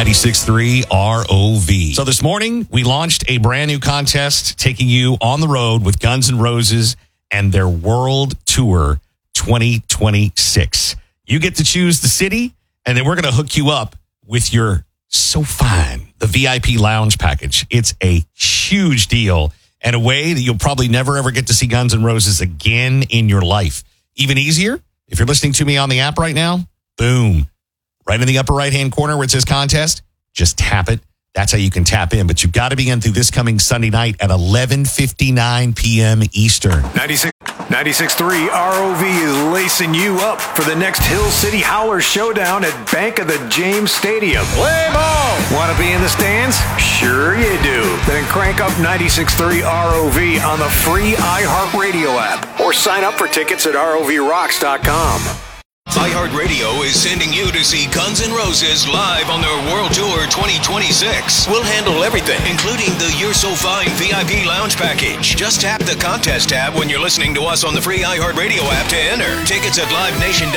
96.3 ROV. So this morning, we launched a brand new contest taking you on the road with Guns N' Roses and their World Tour 2026. You get to choose the city, and then we're going to hook you up with your So Fine, the VIP lounge package. It's a huge deal and a way that you'll probably never, ever get to see Guns N' Roses again in your life. Even easier, if you're listening to me on the app right now, boom. Right in the upper right-hand corner where it says contest, just tap it. That's how you can tap in. But you've got to be in through this coming Sunday night at 11:59 p.m. Eastern. 96.3 ROV is lacing you up for the next Hill City Howler Showdown at Bank of the James Stadium. Play ball! Want to be in the stands? Sure you do. Then crank up 96.3 ROV on the free iHeartRadio app or sign up for tickets at ROVRocks.com. iHeartRadio is sending you to see Guns N' Roses live on their World Tour 2026. We'll handle everything, including the You're So Fine VIP lounge package. Just tap the contest tab when you're listening to us on the free iHeartRadio app to enter. Tickets at LiveNation.com.